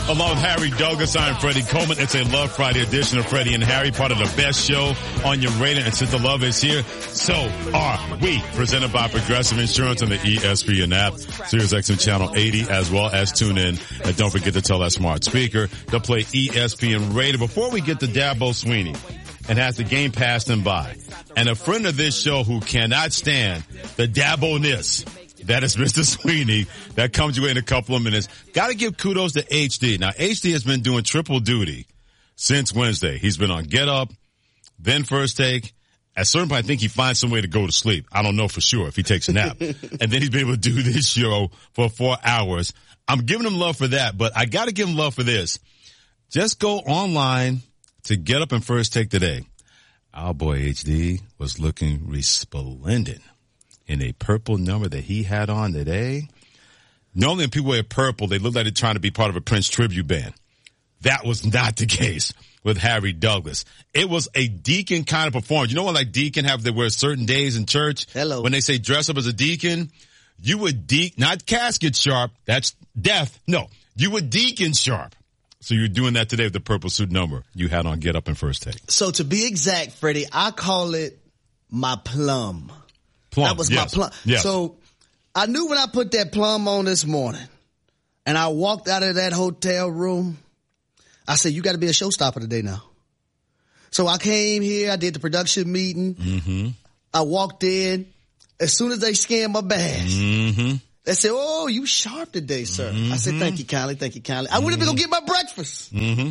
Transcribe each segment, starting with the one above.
Along with Harry Douglas, I'm Freddie Coleman. It's a Love Friday edition of Freddie and Harry, part of the best show on your radio. And since the love is here, so are we. Presented by Progressive Insurance on the ESPN app, SiriusXM Channel 80, as well as tune in. And don't forget to tell that smart speaker to play ESPN Radio. Before we get to Dabo Swinney, and has the game passed him by, and a friend of this show who cannot stand the Dabo-ness, that is Mr. Swinney. That comes your way in a couple of minutes. Got to give kudos to HD. Now, HD has been doing triple duty since Wednesday. He's been on Get Up, then First Take. At a certain point, I think he finds some way to go to sleep. I don't know for sure if he takes a nap. And then he's been able to do this show for 4 hours. I'm giving him love for that, but I got to give him love for this. Just go online to Get Up and First Take today. Our boy HD was looking resplendent in a purple number that he had on today. Normally when people wear purple, they look like they're trying to be part of a Prince tribute band. That was not the case with Harry Douglas. It was a deacon kind of performance. You know what, like deacon have, they wear certain days in church? Hello. When they say dress up as a deacon, you would not casket sharp. That's death. No, you would deacon sharp. So you're doing that today with the purple suit number you had on Get Up and First Take. So to be exact, Freddie, I call it my plum. That was yes. my plum. Yes. So I knew when I put that plum on this morning and I walked out of that hotel room, I said, you got to be a showstopper today now. So I came here, I did the production meeting. Mm-hmm. I walked in. As soon as they scanned my badge, mm-hmm. they said, oh, you sharp today, sir. Mm-hmm. I said, thank you kindly, thank you kindly. I went up to go get my breakfast. Mm-hmm.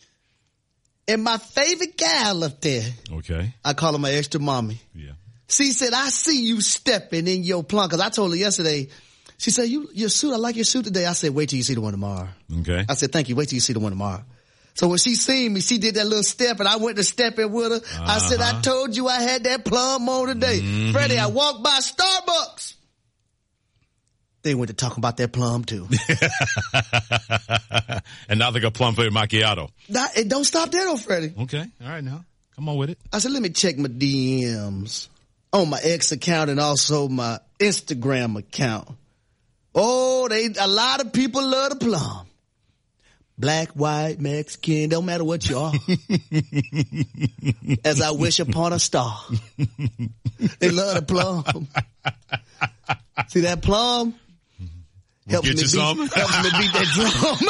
And my favorite gal up there, okay, I call her my extra mommy. Yeah. She said, I see you stepping in your plum. Cause I told her yesterday, she said, your suit, I like your suit today. I said, wait till you see the one tomorrow. Okay. I said, thank you. Wait till you see the one tomorrow. So when she seen me, she did that little step and I went to step in with her. Uh-huh. I said, I told you I had that plum on today. Mm-hmm. Freddie, I walked by Starbucks. They went to talk about that plum too. And now they got plum flavored macchiato. It don't stop there though, Freddie. Okay. All right now. Come on with it. I said, let me check my DMs on my X account and also my Instagram account. Oh, a lot of people love the plum. Black, white, Mexican, don't matter what you are. As I wish upon a star. They love the plum. See that plum? Helps me beat that drum.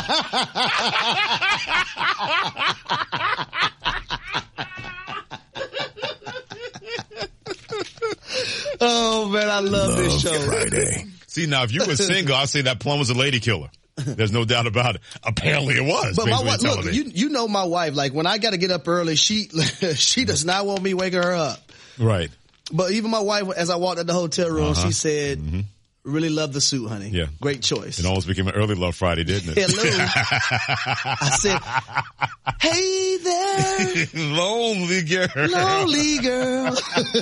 Oh man, I love this show. Friday. See, now if you were single, I'd say that plum was a lady killer. There's no doubt about it. Apparently it was. But my wife, look, you know my wife, like when I got to get up early, she does not want me waking her up. Right. But even my wife, as I walked in the hotel room, she said, really love the suit, honey. Yeah. Great choice. It almost became an early Love Friday, didn't it? Hello. I said, hey there. Lonely girl. Lonely girl.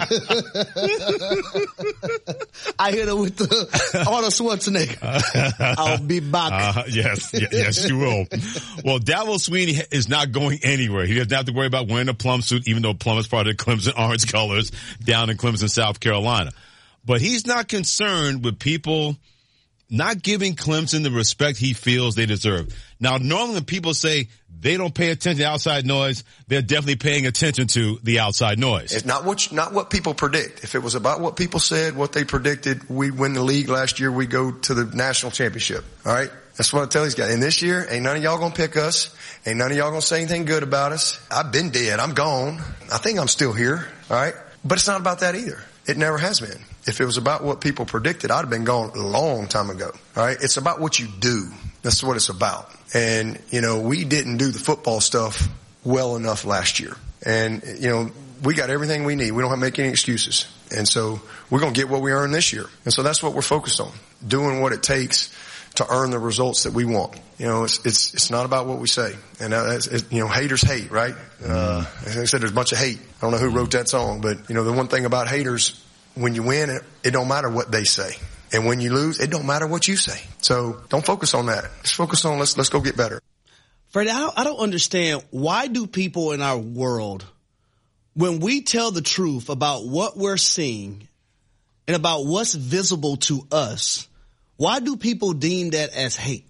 I hit her with the Arnold Schwarzenegger. I'll be back. Yes, you will. Well, Dabo Swinney is not going anywhere. He doesn't have to worry about wearing a plum suit, even though plum is part of the Clemson orange colors down in Clemson, South Carolina. But he's not concerned with people not giving Clemson the respect he feels they deserve. Now, normally when people say they don't pay attention to outside noise, they're definitely paying attention to the outside noise. It's not what people predict. If it was about what people said, what they predicted, we'd win the league last year, we go to the national championship. All right? That's what I tell these guys. And this year, ain't none of y'all gonna pick us. Ain't none of y'all gonna say anything good about us. I've been dead. I'm gone. I think I'm still here. All right? But it's not about that either. It never has been. If it was about what people predicted, I'd have been gone a long time ago. All right? It's about what you do. That's what it's about. And, we didn't do the football stuff well enough last year. And, we got everything we need. We don't have to make any excuses. And so we're going to get what we earned this year. And so that's what we're focused on, doing what it takes to earn the results that we want. It's not about what we say. And haters hate, right? As I said, there's a bunch of hate. I don't know who wrote that song, but the one thing about haters, when you win, it don't matter what they say. And when you lose, it don't matter what you say. So don't focus on that. Just focus on let's go get better. Freddie, I don't understand, why do people in our world, when we tell the truth about what we're seeing and about what's visible to us, why do people deem that as hate?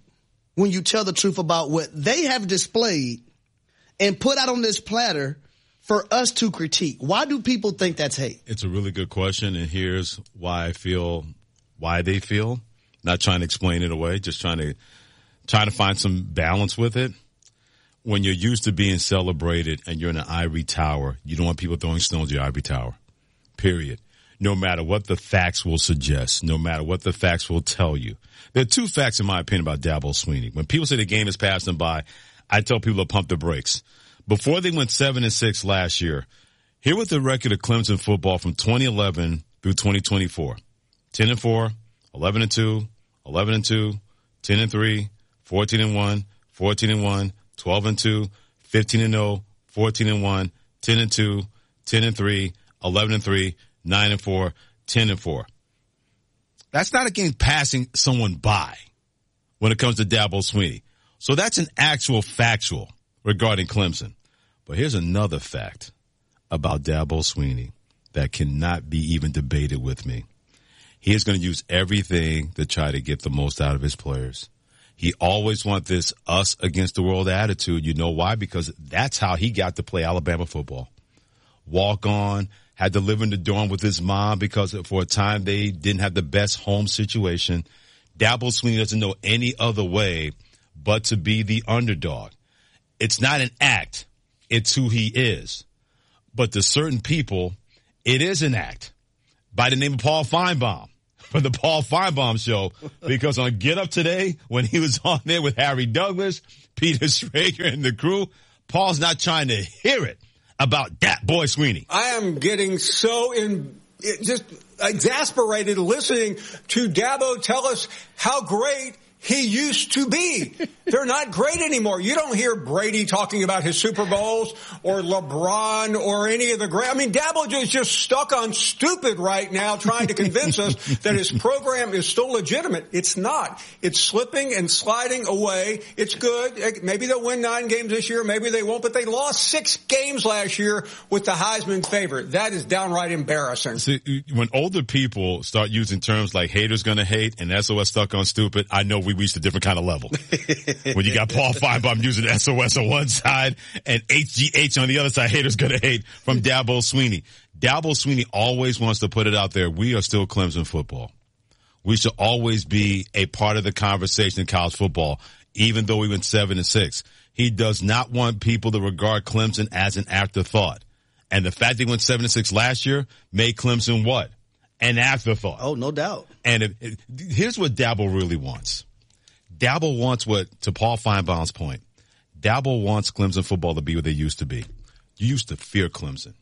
when you tell the truth about what they have displayed and put out on this platter for us to critique? Why do people think that's hate? It's a really good question, and here's why I feel why they feel. Not trying to explain it away, just trying to find some balance with it. When you're used to being celebrated and you're in an ivory tower, you don't want people throwing stones at your ivory tower. Period. No matter what the facts will suggest, no matter what the facts will tell you. There are two facts, in my opinion, about Dabo Swinney. When people say the game is passing by, I tell people to pump the brakes. Before they went 7-6 last year, here was the record of Clemson football from 2011 through 2024. 10-4, 11-2, 11-2, 10-3, 14-1, 14-1, 12-2, 15-0, 14-1, 10-2, 10-3, 11-3, 9-4, 10-4. That's not a game passing someone by when it comes to Dabo Swinney. So that's an actual factual regarding Clemson. But here's another fact about Dabo Swinney that cannot be even debated with me. He is going to use everything to try to get the most out of his players. He always wants this us against the world attitude. You know why? Because that's how he got to play Alabama football. Walk on, had to live in the dorm with his mom because for a time they didn't have the best home situation. Dabo Swinney doesn't know any other way but to be the underdog. It's not an act. It's who he is. But to certain people, it is an act. By the name of Paul Feinbaum from the Paul Feinbaum Show, because on Get Up Today, when he was on there with Harry Douglas, Peter Schrager, and the crew, Paul's not trying to hear it about that boy Swinney. I am getting so just exasperated listening to Dabo tell us how great he used to be. They're not great anymore. You don't hear Brady talking about his Super Bowls or LeBron or any of the great. I mean, Dabo is just stuck on stupid right now trying to convince us that his program is still legitimate. It's not. It's slipping and sliding away. It's good. Maybe they'll win 9 games this year. Maybe they won't. But they lost 6 games last year with the Heisman favorite. That is downright embarrassing. See, when older people start using terms like haters gonna hate and SOS stuck on stupid, I know we reached a different kind of level. When you got Paul Feinbaum using SOS on one side and HGH on the other side, haters gonna hate from Dabo Swinney. Dabo Swinney always wants to put it out there. We are still Clemson football. We should always be a part of the conversation in college football, even though we went 7-6. He does not want people to regard Clemson as an afterthought. And the fact they went 7-6 last year made Clemson what? An afterthought. Oh, no doubt. And here's what Dabo really wants. Dabo wants to Paul Feinbaum's point, Dabo wants Clemson football to be what they used to be. You used to fear Clemson.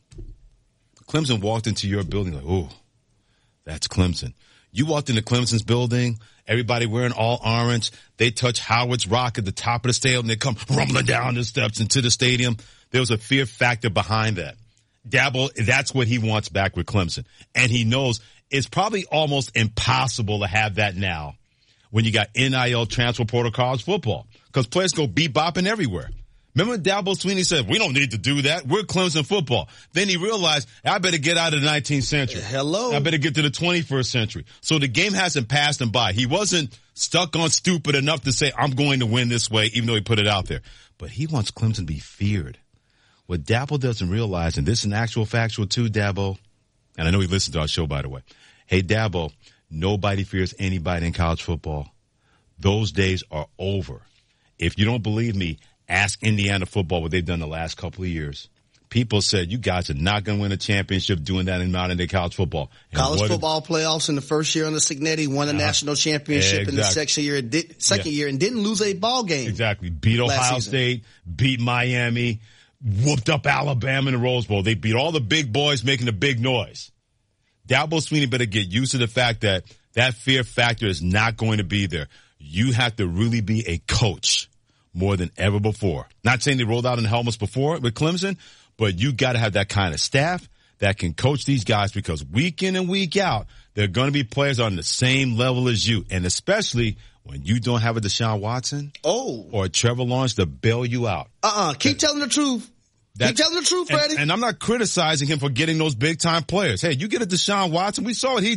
Clemson walked into your building like, oh, that's Clemson. You walked into Clemson's building, everybody wearing all orange. They touch Howard's Rock at the top of the stadium. They come rumbling down the steps into the stadium. There was a fear factor behind that. Dabo, that's what he wants back with Clemson. And he knows it's probably almost impossible to have that now when you got NIL transfer portal college football, because players go bebopping everywhere. Remember Dabo Swinney said, we don't need to do that. We're Clemson football. Then he realized, I better get out of the 19th century. Hello. I better get to the 21st century. So the game hasn't passed him by. He wasn't stuck on stupid enough to say, I'm going to win this way, even though he put it out there. But he wants Clemson to be feared. What Dabo doesn't realize, and this is an actual factual too, Dabo, and I know he listened to our show, by the way. Hey, Dabo, nobody fears anybody in college football. Those days are over. If you don't believe me, ask Indiana football what they've done the last couple of years. People said, you guys are not going to win a championship doing that in modern day college football. And college football playoffs in the first year under Signetti, won a national championship in the second year and didn't lose a ball game. Exactly. Beat Ohio State, beat Miami, whooped up Alabama in the Rose Bowl. They beat all the big boys making the big noise. Dabo Swinney better get used to the fact that that fear factor is not going to be there. You have to really be a coach more than ever before. Not saying they rolled out in helmets before with Clemson, but you got to have that kind of staff that can coach these guys, because week in and week out, they're going to be players on the same level as you. And especially when you don't have a Deshaun Watson or a Trevor Lawrence to bail you out. Keep telling the truth. Keep telling the truth, Freddie. And I'm not criticizing him for getting those big-time players. Hey, you get a Deshaun Watson. We saw what he did.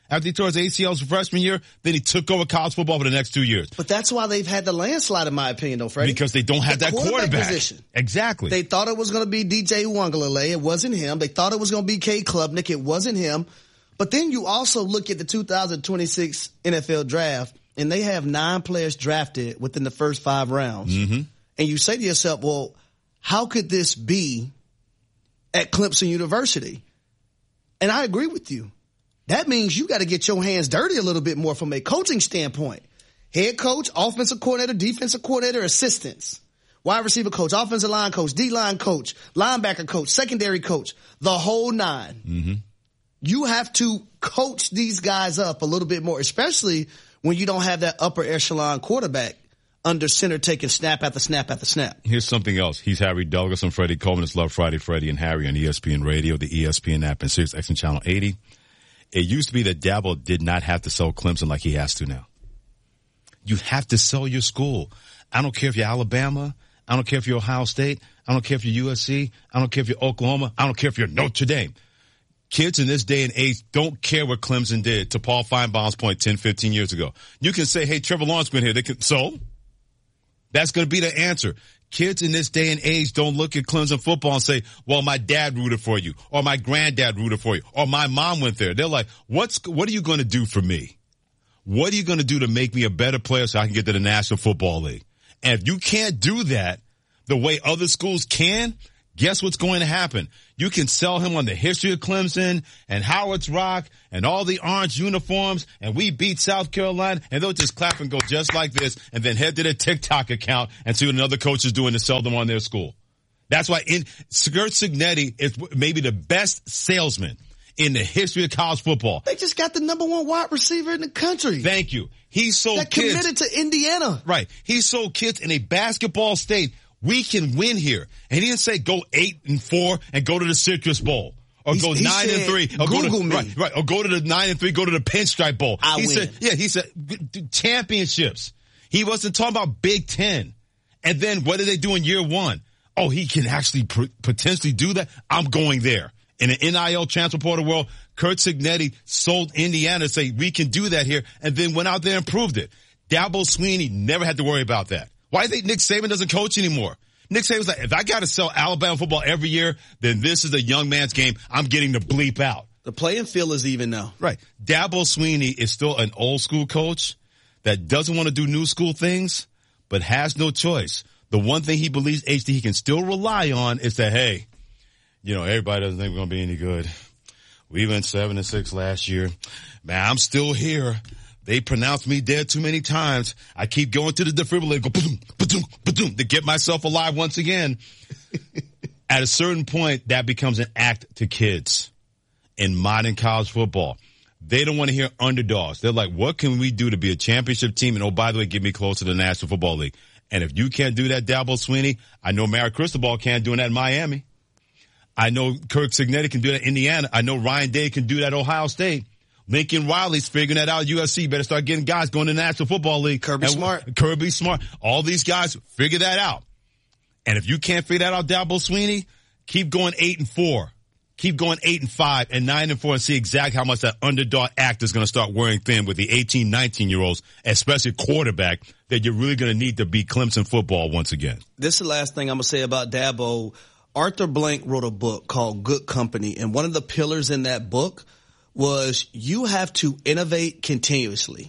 After he tore his ACLs for freshman year, then he took over college football for the next 2 years. But that's why they've had the landslide, in my opinion, though, Freddie. Because they don't have that quarterback position. Exactly. They thought it was going to be DJ Uiagalelei. It wasn't him. They thought it was going to be Cade Klubnik. It wasn't him. But then you also look at the 2026 NFL draft, and they have 9 players drafted within the first 5 rounds. Mm-hmm. And you say to yourself, well, how could this be at Clemson University? And I agree with you. That means you got to get your hands dirty a little bit more from a coaching standpoint. Head coach, offensive coordinator, defensive coordinator, assistants, wide receiver coach, offensive line coach, D-line coach, linebacker coach, secondary coach, the whole 9. Mm-hmm. You have to coach these guys up a little bit more, especially when you don't have that upper echelon quarterback under center taking snap after snap after snap. Here's something else. He's Harry Douglas. I'm Freddie Coleman. It's Love Friday, Freddie and Harry on ESPN Radio, the ESPN app, and Sirius XM Channel 80. It used to be that Dabo did not have to sell Clemson like he has to now. You have to sell your school. I don't care if you're Alabama. I don't care if you're Ohio State. I don't care if you're USC. I don't care if you're Oklahoma. I don't care if you're Notre Dame. Kids in this day and age don't care what Clemson did, to Paul Feinbaum's point 10, 15 years ago. You can say, hey, Trevor Lawrence been here. So that's going to be the answer. Kids in this day and age don't look at Clemson football and say, well, my dad rooted for you, or my granddad rooted for you, or my mom went there. They're like, what are you going to do for me? What are you going to do to make me a better player so I can get to the National Football League? And if you can't do that the way other schools can, guess what's going to happen? You can sell him on the history of Clemson and Howard's Rock and all the orange uniforms, and we beat South Carolina, and they'll just clap and go just like this and then head to their TikTok account and see what another coach is doing to sell them on their school. That's why Kurt Cignetti is maybe the best salesman in the history of college football. They just got the number 1 wide receiver in the country. Thank you. He sold kids. Committed to Indiana. Right. He sold kids in a basketball state. We can win here. And he didn't say go 8-4 and go to the Citrus Bowl. Or go 9-3. Or Google me. Right. Or go to the 9-3, go to the Pinstripe Bowl. He said championships. He wasn't talking about Big Ten. And then what did they do in year 1? Oh, he can actually potentially do that? I'm going there. In an NIL transfer portal world, Kurt Cignetti sold Indiana to say we can do that here, and then went out there and proved it. Dabo Swinney never had to worry about that. Why do you think Nick Saban doesn't coach anymore? Nick Saban's like, if I got to sell Alabama football every year, then this is a young man's game. I'm getting the bleep out. The playing field is even now. Right. Dabo Swinney is still an old school coach that doesn't want to do new school things, but has no choice. The one thing he believes HD he can still rely on is that, hey, everybody doesn't think we're going to be any good. We went 7-6 last year. Man, I'm still here. They pronounced me dead too many times. I keep going to the defibrillator, go ba-doom, ba-doom, ba-doom, to get myself alive once again. At a certain point, that becomes an act to kids in modern college football. They don't want to hear underdogs. They're like, what can we do to be a championship team? And, oh, by the way, get me close to the National Football League. And if you can't do that, Dabo Swinney, I know Mary Cristobal can't do that in Miami. I know Kirk Cignetti can do that in Indiana. I know Ryan Day can do that at Ohio State. Lincoln Riley's figuring that out at USC. Better start getting guys going to the National Football League. Kirby Smart. All these guys figure that out. And if you can't figure that out, Dabo Swinney, keep going 8-4. Keep going 8-5 and 9-4 and see exactly how much that underdog act is going to start wearing thin with the 18, 19-year-olds, especially quarterback, that you're really going to need to beat Clemson football once again. This is the last thing I'm going to say about Dabo. Arthur Blank wrote a book called Good Company, and one of the pillars in that book was you have to innovate continuously.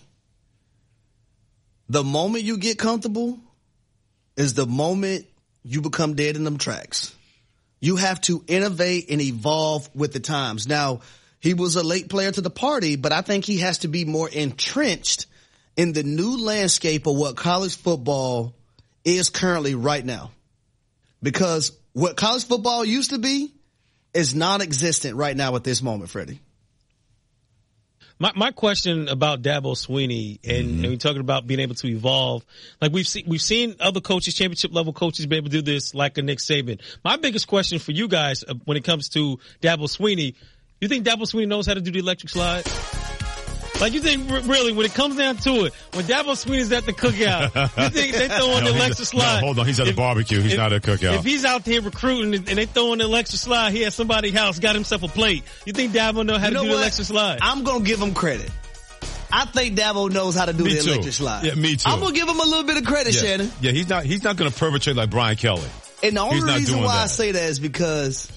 The moment you get comfortable is the moment you become dead in them tracks. You have to innovate and evolve with the times. Now, he was a late player to the party, but I think he has to be more entrenched in the new landscape of what college football is currently right now. Because what college football used to be is non-existent right now at this moment, Freddie. My question about Dabo Swinney and we're talking about being able to evolve, like we've seen other coaches, championship level coaches, be able to do this, like a Nick Saban. My biggest question for you guys when it comes to Dabo Swinney, you think Dabo Swinney knows how to do the electric slide? Like, you think, really, when it comes down to it, when Dabo Swinney's at the cookout, you think they throw in the electric slide? No, hold on. He's at the barbecue. He's not at a cookout. If he's out there recruiting and they throw in the electric slide, he at somebody's house, got himself a plate. You think Dabo know how to do the electric slide? I'm going to give him credit. I think Dabo knows how to do the electric slide. Yeah, me too. I'm going to give him a little bit of credit, Shannon. Yeah, he's not going to perpetrate like Brian Kelly. And the only reason why I say that is because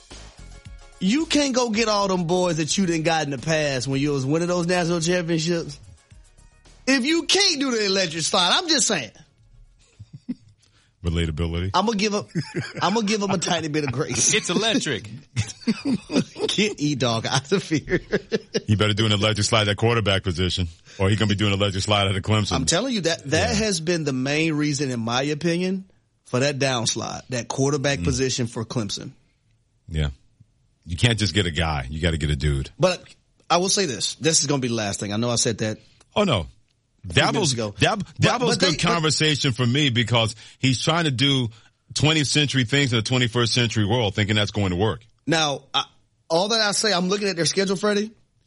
you can't go get all them boys that you done got in the past when you was winning those national championships. If you can't do the electric slide, I'm just saying. Relatability. I'm gonna give him a tiny bit of grace. It's electric. Get E-Dog out of fear. He better do an electric slide at quarterback position, or he gonna be doing an electric slide at Clemson. I'm telling you that has been the main reason, in my opinion, for that downslide, that quarterback position for Clemson. Yeah. You can't just get a guy. You got to get a dude. But I will say this. This is going to be the last thing. I know I said that. Oh, no. Dabo's good conversation for me because he's trying to do 20th century things in the 21st century world, thinking that's going to work. Now, all that I say, I'm looking at their schedule, Freddie.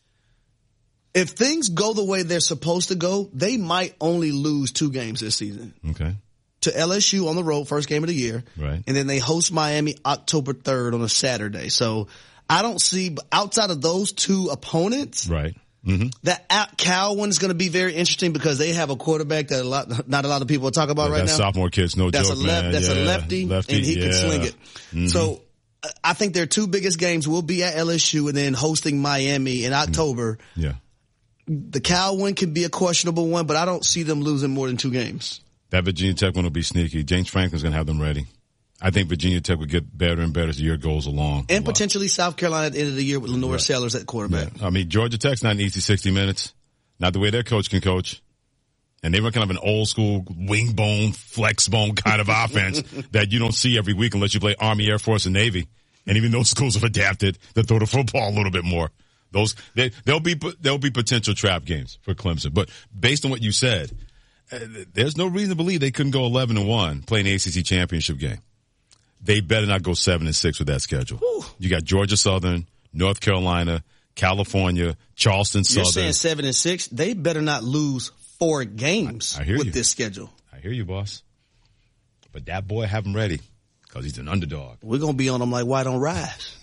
If things go the way they're supposed to go, they might only lose 2 games this season. Okay. To LSU on the road, first game of the year. Right. And then they host Miami October 3rd on a Saturday. So I don't see, outside of those 2 opponents. Right. Mm-hmm. That Cal one is going to be very interesting because they have a quarterback that not a lot of people talk about right now. Sophomore kid's no joke, man. That's a lefty, and he can sling it. Mm-hmm. So I think their 2 biggest games will be at LSU and then hosting Miami in October. Yeah. The Cal one could be a questionable one, but I don't see them losing more than 2 games. That Virginia Tech one will be sneaky. James Franklin's going to have them ready. I think Virginia Tech will get better and better as the year goes along. And potentially South Carolina at the end of the year with Lenore Sellers at quarterback. Yeah. I mean, Georgia Tech's not an easy 60 minutes. Not the way their coach can coach. And they run kind of an old school wing bone, flex bone kind of offense that you don't see every week unless you play Army, Air Force, and Navy. And even those schools have adapted to throw the football a little bit more. There'll be potential trap games for Clemson. But based on what you said, there's no reason to believe they couldn't go 11-1 playing an ACC championship game. They better not go 7-6 with that schedule. Whew. You got Georgia Southern, North Carolina, California, Charleston Southern. You're saying 7-6? They better not lose 4 games with this schedule. I hear you, boss. But that boy have him ready because he's an underdog. We're going to be on him like white on rice.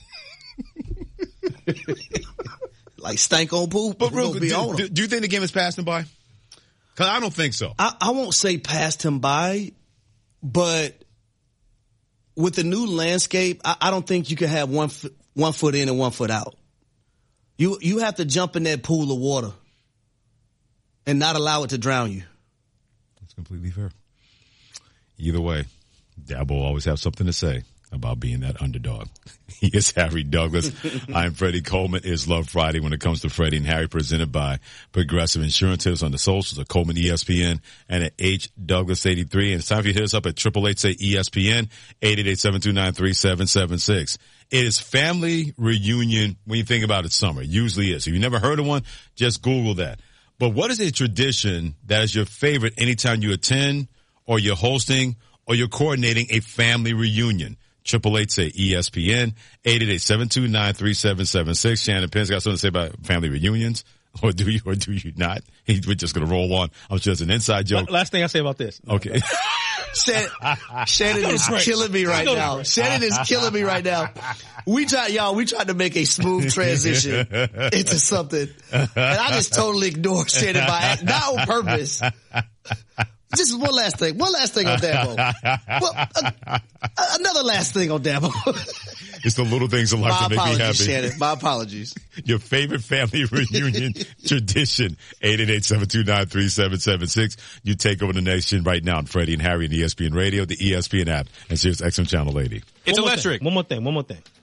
Like stank on poop. But real quick, do you think the game has passed him by? Because I don't think so. I won't say passed him by, but with the new landscape, I don't think you can have one foot in and 1 foot out. You have to jump in that pool of water and not allow it to drown you. That's completely fair. Either way, Dabo will always have something to say about being that underdog. He is Harry Douglas. I'm Freddie Coleman. It's Love Friday when it comes to Freddie and Harry, presented by Progressive Insurance. Hit us on the socials at Coleman ESPN and at H Douglas 83. And it's time for you to hit us up at 888-SAY-ESPN, 888-729-3776. It is family reunion when you think about it, summer. It usually is. If you never heard of one, just Google that. But what is a tradition that is your favorite anytime you attend or you're hosting or you're coordinating a family reunion? 888-SAY-ESPN, 888-729-3776. Shannon Penn's got something to say about family reunions. Or do you not? We're just going to roll on. I'm sure it's an inside joke. Last thing I say about this. Okay. Shannon is killing me right now. Shannon is killing me right now. We tried to make a smooth transition into something. And I just totally ignored Shannon not on purpose. Just one last thing on Dabo. Another last thing on Dabo. It's the little things in life that make me happy. Shannon. My apologies. Your favorite family reunion tradition, 888-729-3776. You take over the nation right now on Freddie and Harry and ESPN Radio, the ESPN app, and Sirius XM Channel 80. It's electric. One more thing.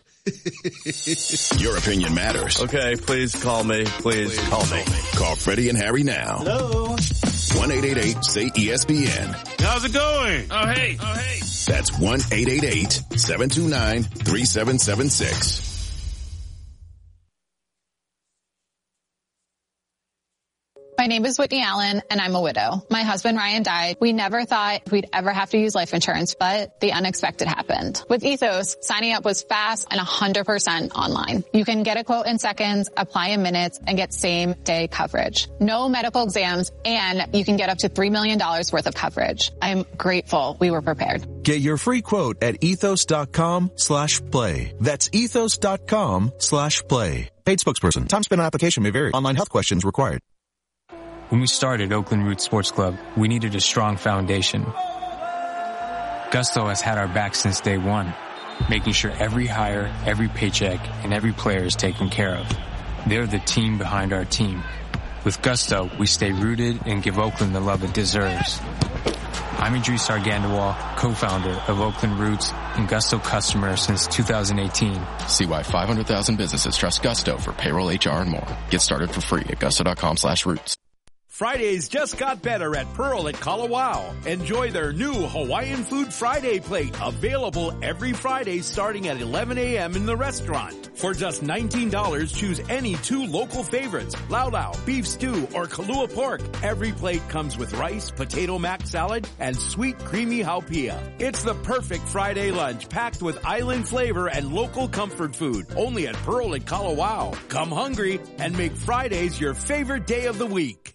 Your opinion matters. Okay, please call me. Please call me. Call Freddie and Harry now. Hello. 1-888-SAY-ESPN. How's it going? Oh, hey. That's 1-888-729-3776. My name is Whitney Allen, and I'm a widow. My husband, Ryan, died. We never thought we'd ever have to use life insurance, but the unexpected happened. With Ethos, signing up was fast and 100% online. You can get a quote in seconds, apply in minutes, and get same-day coverage. No medical exams, and you can get up to $3 million worth of coverage. I'm grateful we were prepared. Get your free quote at ethos.com/play. That's ethos.com/play. Paid spokesperson. Time spent on application may vary. Online health questions required. When we started Oakland Roots Sports Club, we needed a strong foundation. Gusto has had our back since day one, making sure every hire, every paycheck, and every player is taken care of. They're the team behind our team. With Gusto, we stay rooted and give Oakland the love it deserves. I'm Idris Argandawal, co-founder of Oakland Roots and Gusto customer since 2018. See why 500,000 businesses trust Gusto for payroll, HR, and more. Get started for free at gusto.com/roots. Fridays just got better at Pearl at Kalawao. Enjoy their new Hawaiian Food Friday plate, available every Friday starting at 11 a.m. in the restaurant. For just $19, choose any 2 local favorites, laulau, beef stew, or Kalua pork. Every plate comes with rice, potato mac salad, and sweet creamy haupia. It's the perfect Friday lunch packed with island flavor and local comfort food. Only at Pearl at Kalawao. Come hungry and make Fridays your favorite day of the week.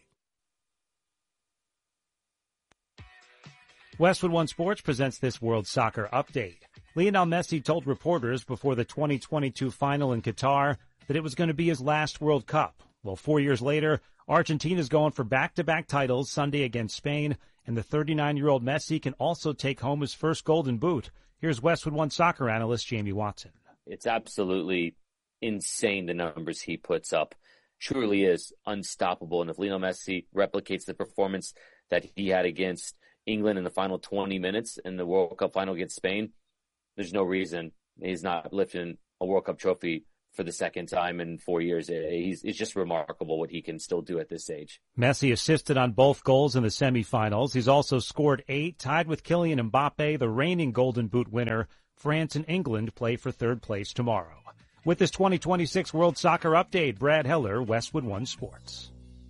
Westwood One Sports presents this World Soccer update. Lionel Messi told reporters before the 2022 final in Qatar that it was going to be his last World Cup. Well, 4 years later, Argentina's going for back-to-back titles Sunday against Spain, and the 39-year-old Messi can also take home his first Golden Boot. Here's Westwood One soccer analyst Jamie Watson. It's absolutely insane, the numbers he puts up. Truly is unstoppable. And if Lionel Messi replicates the performance that he had against England in the final 20 minutes in the World Cup final against Spain, there's no reason he's not lifting a World Cup trophy for the second time in 4 years. It's just remarkable what he can still do at this age. Messi assisted on both goals in the semifinals. He's also scored 8, tied with Kylian Mbappe, the reigning Golden Boot winner. France and England play for third place tomorrow. With this 2026 World Soccer update, Brad Heller, Westwood One Sports.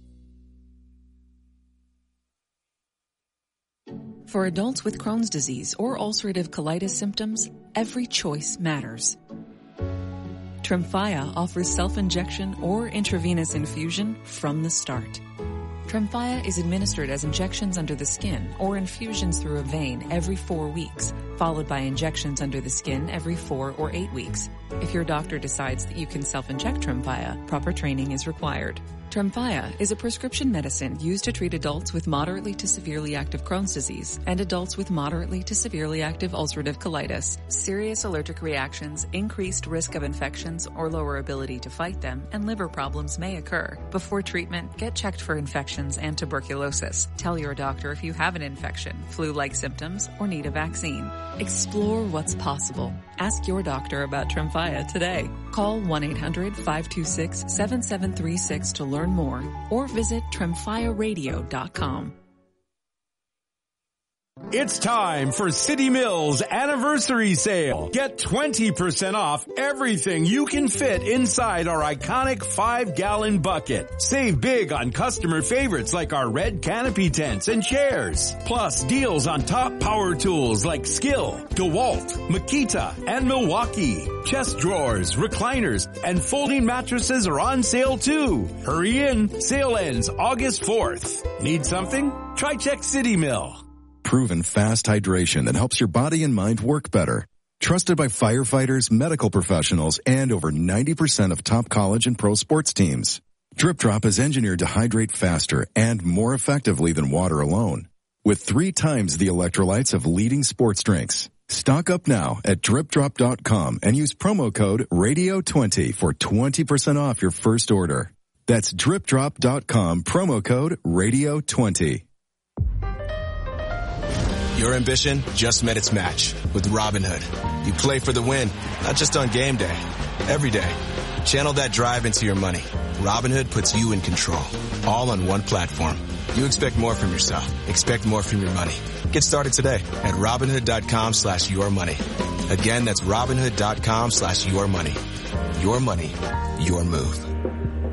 For adults with Crohn's disease or ulcerative colitis symptoms, every choice matters. Tremfya offers self-injection or intravenous infusion from the start. Tremfya is administered as injections under the skin or infusions through a vein every 4 weeks, followed by injections under the skin every 4 or 8 weeks. If your doctor decides that you can self-inject Tremfya, proper training is required. Tremfya is a prescription medicine used to treat adults with moderately to severely active Crohn's disease and adults with moderately to severely active ulcerative colitis. Serious allergic reactions, increased risk of infections or lower ability to fight them, and liver problems may occur. Before treatment, get checked for infections and tuberculosis. Tell your doctor if you have an infection, flu-like symptoms, or need a vaccine. Explore what's possible. Ask your doctor about Tremfya today. Call 1-800-526-7736 to learn more or visit tremfyaradio.com. It's time for City Mills Anniversary Sale. Get 20% off everything you can fit inside our iconic 5-gallon bucket. Save big on customer favorites like our red canopy tents and chairs. Plus deals on top power tools like Skill, DeWalt, Makita, and Milwaukee. Chest drawers, recliners, and folding mattresses are on sale too. Hurry in. Sale ends August 4th. Need something? Try Check City Mill. Proven fast hydration that helps your body and mind work better. Trusted by firefighters, medical professionals, and over 90% of top college and pro sports teams. Drip Drop is engineered to hydrate faster and more effectively than water alone. With 3 times the electrolytes of leading sports drinks. Stock up now at DripDrop.com and use promo code RADIO20 for 20% off your first order. That's DripDrop.com, promo code RADIO20. Your ambition just met its match with Robinhood. You play for the win, not just on game day, every day. Channel that drive into your money. Robinhood puts you in control, all on one platform. You expect more from yourself. Expect more from your money. Get started today at Robinhood.com/yourmoney. Again, that's Robinhood.com/yourmoney. Your money, your move.